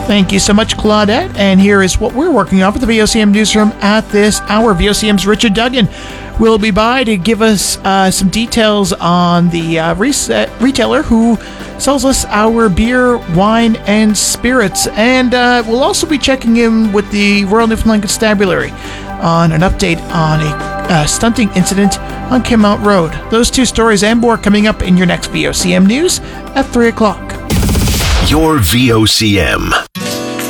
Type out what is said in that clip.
Thank you so much, Claudette. And here is what we're working on for the VOCM newsroom at this hour. VOCM's Richard Duggan will be by to give us some details on the retailer who sells us our beer, wine, and spirits. And we'll also be checking in with the Royal Newfoundland Constabulary on an update on a stunting incident on Kinmount Road. Those two stories and more coming up in your next VOCM News at 3 o'clock. Your VOCM.